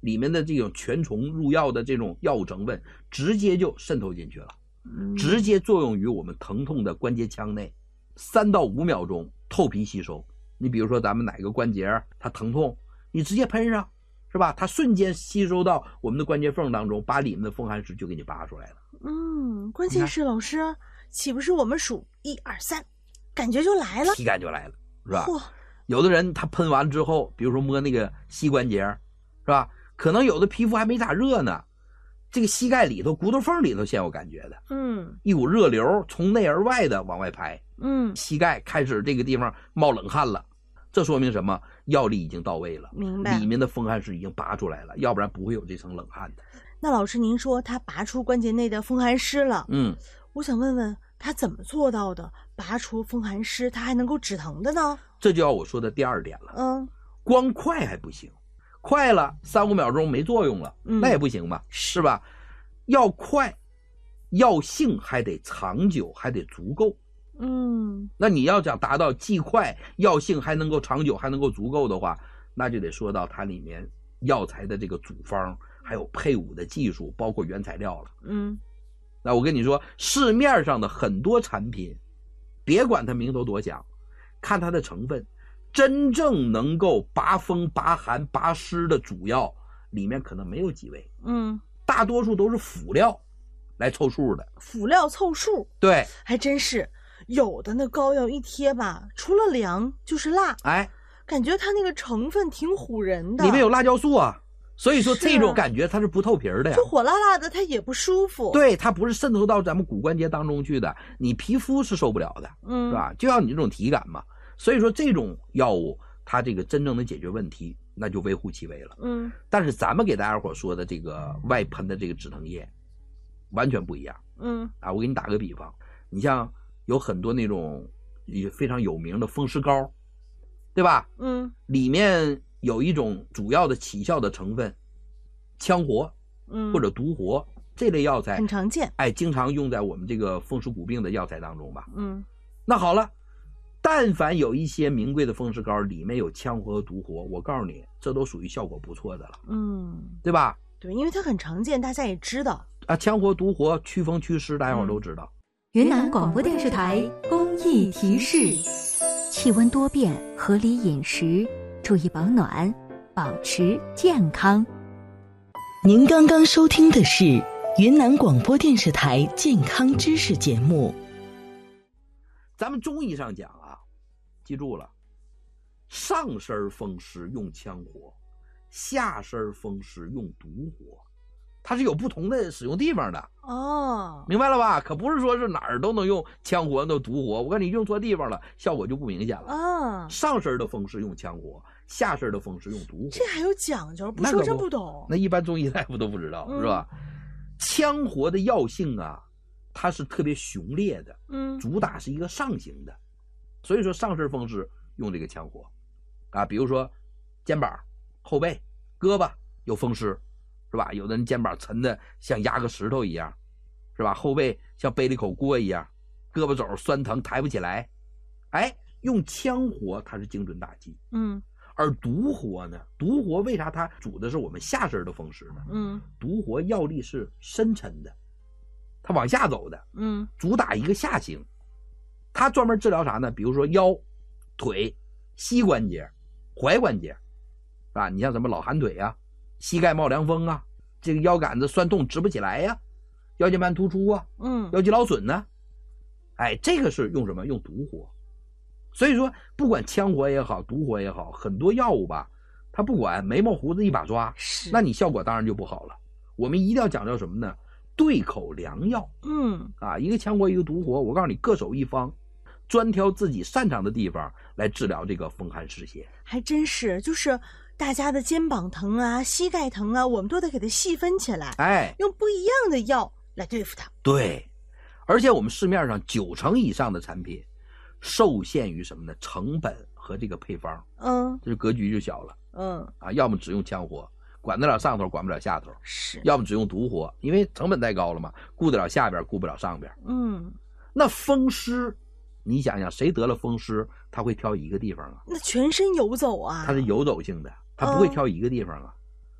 里面的这种全虫入药的这种药物成分直接就渗透进去了，直接作用于我们疼痛的关节腔内，3到5秒钟透皮吸收。你比如说咱们哪个关节它疼痛，你直接喷上，是吧？它瞬间吸收到我们的关节缝当中，把里面的风寒湿就给你拔出来了。 关键是老师，岂不是我们数1、2、3，感觉就来了， 体感就来了，是吧？有的人他喷完之后，比如说摸那个膝关节，是吧？可能有的皮肤还没咋热呢，这个膝盖里头骨头缝里头先有感觉的，一股热流从内而外的往外排，膝盖开始这个地方冒冷汗了，这说明什么？药力已经到位了， 明白？ 里面的风寒湿已经拔出来了，要不然不会有这层冷汗的。 那老师您说他拔出关节内的风寒湿了，我想问问他怎么做到的？拔除风寒湿，他还能够止疼的呢？ 这就要我说的第2点了，光快还不行。快了3、5秒钟没作用了，那也不行吧，是吧？要快，药性还得长久，还得足够。那你要想达到既快，药性还能够长久，还能够足够的话，那就得说到它里面药材的这个组方，还有配伍的技术，包括原材料了。那我跟你说，市面上的很多产品，别管它名头多响，看它的成分。真正能够拔风、拔寒、拔湿的主药，里面可能没有几味，大多数都是辅料来凑数的。 辅料凑数，对，还真是有的那膏药一贴吧，除了凉就是辣，感觉它那个成分挺唬人的， 里面有辣椒素啊，所以说这种感觉它是不透皮的呀， 就火辣辣的，它也不舒服。 对，它不是渗透到咱们骨关节当中去的，你皮肤是受不了的，是吧？就要你这种体感嘛。所以说这种药物它这个真正能解决问题，那就微乎其微了。但是咱们给大家伙说的这个外喷的这个止疼液完全不一样。我给你打个比方，你像有很多那种非常有名的风湿膏，对吧？里面有一种主要的起效的成分羌活或者独活，这类药材很常见， 经常用在我们这个风湿骨病的药材当中吧。那好了，但凡有一些名贵的风湿膏里面有羌活和独活，我告诉你，这都属于效果不错的了，对吧？ 对，因为它很常见，大家也知道羌活、独活祛风祛湿，大家伙都知道。 云南广播电视台公益提示：气温多变，合理饮食，注意保暖，保持健康。 您刚刚收听的是云南广播电视台健康知识节目。 咱们中医上讲啊，记住了，上身风湿用羌活，下身风湿用独活，它是有不同的使用地方的。明白了吧？可不是说是哪儿都能用羌活的独活，我告诉你用错地方了，效果就不明显了。上身的风湿用羌活，下身的风湿用独活， 这还有讲究，不说真不懂。 那一般中医大夫都不知道，是吧？羌活的药性啊，它是特别雄烈的，主打是一个上行的，所以说上身风湿用这个羌活啊，比如说肩膀、后背、胳膊有风湿，是吧？有的人肩膀沉的像压个石头一样，是吧？后背像背了一口锅一样，胳膊肘酸疼抬不起来，用羌活它是精准打击。而独活呢？独活为啥它主的是我们下身的风湿呢？独活药力是深沉的，它往下走的，主打一个下行。它专门治疗啥呢？比如说腰、腿、膝关节、踝关节，啊，你像什么老寒腿啊，膝盖冒凉风啊，这个腰杆子酸痛直不起来呀，腰间盘突出啊，腰肌劳损呢，这个是用什么？用独活。所以说，不管羌活也好，独活也好，很多药物吧，它不管眉毛胡子一把抓，那你效果当然就不好了。我们一定要讲究什么呢？对口良药。一个羌活，一个独活，我告诉你，各守一方，专挑自己擅长的地方来治疗这个风寒湿邪。 还真是，就是大家的肩膀疼啊、膝盖疼啊，我们都得给它细分起来，用不一样的药来对付它。 对，而且我们市面上90%以上的产品受限于什么呢？成本和这个配方，这格局就小了。要么只用羌活，管得了上头，管不了下头；要么只用独活，因为成本太高了嘛，顾得了下边，顾不了上边。那风湿，你想想，谁得了风湿，他会挑一个地方啊？ 那全身游走啊？ 它是游走性的，它不会挑一个地方啊。